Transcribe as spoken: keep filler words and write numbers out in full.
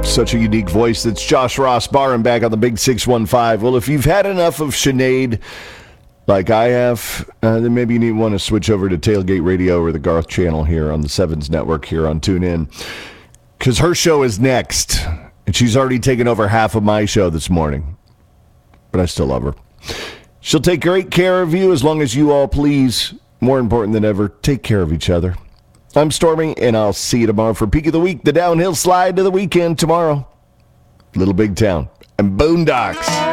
Such a unique voice. That's Josh Ross Barham back on the Big six one five. Well, if you've had enough of Sinead, like I have, uh, then maybe you need want to switch over to Tailgate Radio or the Garth channel here on the Sevens Network here on TuneIn. Because her show is next. And she's already taken over half of my show this morning. But I still love her. She'll take great care of you as long as you all please. More important than ever, take care of each other. I'm Stormy, and I'll see you tomorrow for Peak of the Week, the downhill slide to the weekend tomorrow. Little Big Town and Boondocks.